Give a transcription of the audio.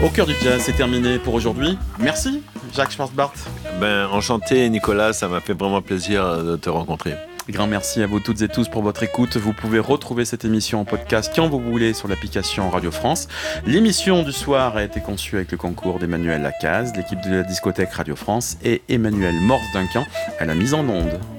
Au cœur du jazz, c'est terminé pour aujourd'hui. Merci, Jacques Schwarzbart. Enchanté, Nicolas, ça m'a fait vraiment plaisir de te rencontrer. Grand merci à vous toutes et tous pour votre écoute. Vous pouvez retrouver cette émission en podcast quand vous voulez sur l'application Radio France. L'émission du soir a été conçue avec le concours d'Emmanuel Lacaze, l'équipe de la discothèque Radio France et Emmanuel Morse-Duncan à la mise en onde.